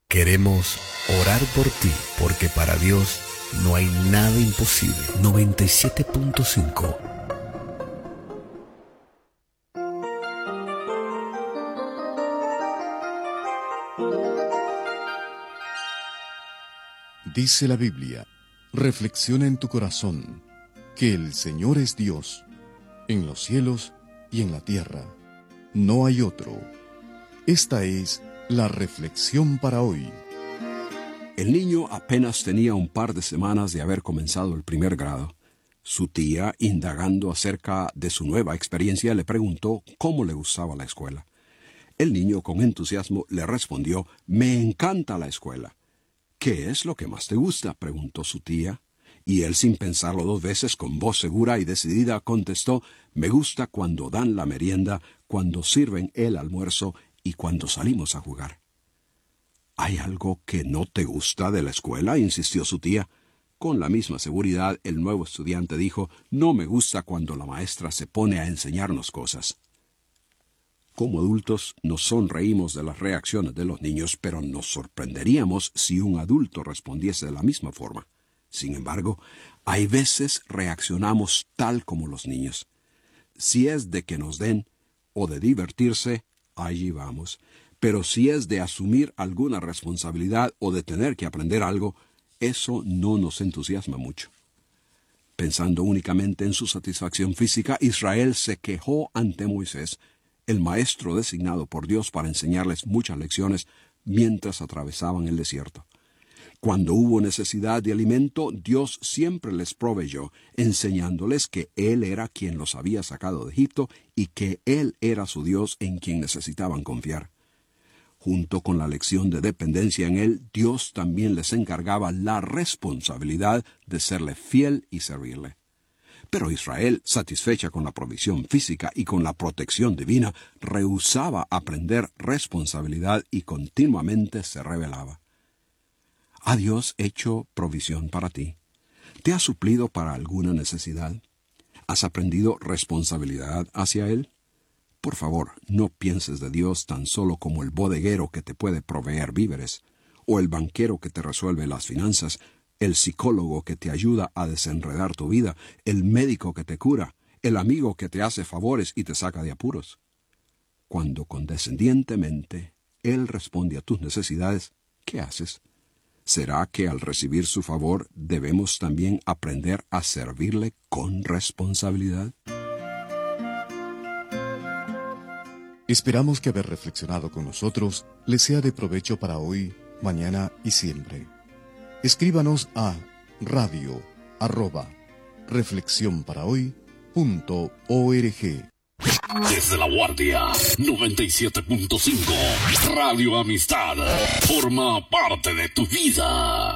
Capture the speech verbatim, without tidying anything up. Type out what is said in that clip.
Queremos orar por ti, porque para Dios no hay nada imposible. noventa y siete punto cinco. Dice la Biblia, reflexiona en tu corazón, que el Señor es Dios, en los cielos y en la tierra. No hay otro. Esta es la reflexión para hoy. El niño apenas tenía un par de semanas de haber comenzado el primer grado. Su tía, indagando acerca de su nueva experiencia, le preguntó cómo le gustaba la escuela. El niño, con entusiasmo, le respondió: «Me encanta la escuela». «¿Qué es lo que más te gusta?», preguntó su tía. Y él, sin pensarlo dos veces, con voz segura y decidida, contestó: «Me gusta cuando dan la merienda, cuando sirven el almuerzo y cuando salimos a jugar». «¿Hay algo que no te gusta de la escuela?», insistió su tía. Con la misma seguridad, el nuevo estudiante dijo: «No me gusta cuando la maestra se pone a enseñarnos cosas». Como adultos nos sonreímos de las reacciones de los niños, pero nos sorprenderíamos si un adulto respondiese de la misma forma. Sin embargo, hay veces reaccionamos tal como los niños. Si es de que nos den o de divertirse, allí vamos. Pero si es de asumir alguna responsabilidad o de tener que aprender algo, eso no nos entusiasma mucho. Pensando únicamente en su satisfacción física, Israel se quejó ante Moisés, el maestro designado por Dios para enseñarles muchas lecciones mientras atravesaban el desierto. Cuando hubo necesidad de alimento, Dios siempre les proveyó, enseñándoles que Él era quien los había sacado de Egipto y que Él era su Dios en quien necesitaban confiar. Junto con la lección de dependencia en Él, Dios también les encargaba la responsabilidad de serle fiel y servirle. Pero Israel, satisfecha con la provisión física y con la protección divina, rehusaba aprender responsabilidad y continuamente se rebelaba. ¿Ha Dios hecho provisión para ti? ¿Te ha suplido para alguna necesidad? ¿Has aprendido responsabilidad hacia Él? Por favor, no pienses de Dios tan solo como el bodeguero que te puede proveer víveres, o el banquero que te resuelve las finanzas, el psicólogo que te ayuda a desenredar tu vida, el médico que te cura, el amigo que te hace favores y te saca de apuros. Cuando condescendientemente Él responde a tus necesidades, ¿qué haces? ¿Será que al recibir su favor debemos también aprender a servirle con responsabilidad? Esperamos que haber reflexionado con nosotros les sea de provecho para hoy, mañana y siempre. Escríbanos a radio arroba reflexionparahoy.org. Desde La Guardia, noventa y siete punto cinco, Radio Amistad, forma parte de tu vida.